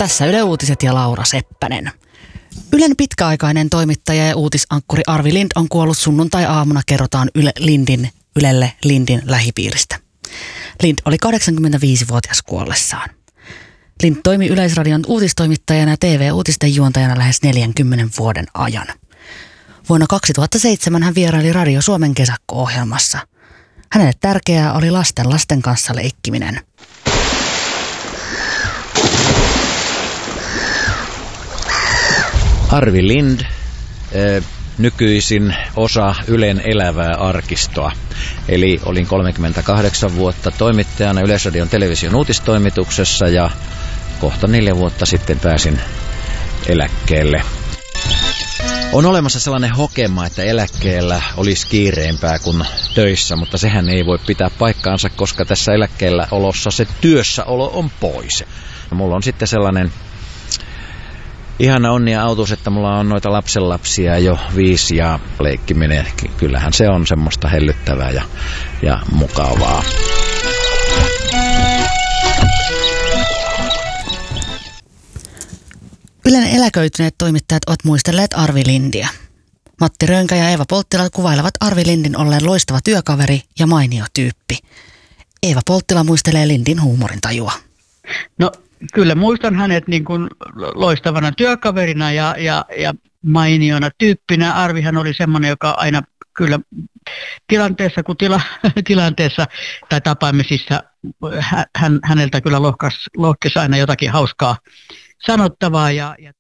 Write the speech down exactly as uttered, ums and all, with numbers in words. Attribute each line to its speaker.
Speaker 1: Tässä Yle Uutiset ja Laura Seppänen. Ylen pitkäaikainen toimittaja ja uutisankkuri Arvi Lind on kuollut sunnuntai-aamuna, kerrotaan Yle Lindin, Ylelle Lindin lähipiiristä. Lind oli kahdeksankymmentäviisivuotias kuollessaan. Lind toimi Yleisradion uutistoimittajana ja T V-uutisten juontajana lähes neljänkymmenen vuoden ajan. Vuonna kaksituhattaseitsemän hän vieraili Radio Suomen kesäkko-ohjelmassa. Hänelle tärkeää oli lasten lasten kanssa leikkiminen.
Speaker 2: Arvi Lind, nykyisin osa Ylen elävää arkistoa. Eli olin kolmekymmentäkahdeksan vuotta toimittajana Yleisradion television uutistoimituksessa ja kohta neljä vuotta sitten pääsin eläkkeelle. On olemassa sellainen hokema, että eläkkeellä olisi kiireempää kuin töissä, mutta sehän ei voi pitää paikkaansa, koska tässä eläkkeellä olossa se työssäolo on pois. Mulla on sitten sellainen ihana onni ja autuus, että mulla on noita lapsenlapsia jo viisi ja leikkiminen, kyllähän se on semmoista hellyttävää ja, ja mukavaa.
Speaker 1: Ylen eläköityneet toimittajat ovat muistelleet Arvi Lindiä. Matti Rönkä ja Eeva Polttila kuvailevat Arvi Lindin olleen loistava työkaveri ja mainio tyyppi. Eeva Polttila muistelee Lindin huumorintajua.
Speaker 3: No kyllä muistan hänet niin kuin loistavana työkaverina ja, ja, ja mainiona tyyppinä. Arvihan oli semmoinen, joka aina kyllä tilanteessa kuin tila, tilanteessa tai tapaamisissa hän, häneltä kyllä lohkas, lohkesi aina jotakin hauskaa sanottavaa ja, ja